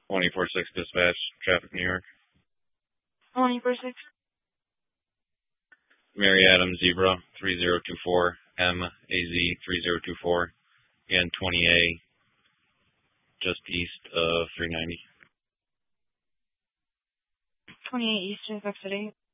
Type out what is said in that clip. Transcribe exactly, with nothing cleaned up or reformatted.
twenty-four six dispatch, traffic New York. twenty-four six. Mary Adams Zebra three zero two four, M A Z three zero two four, and twenty A, just east of three ninety. twenty-eight Eastern Park City.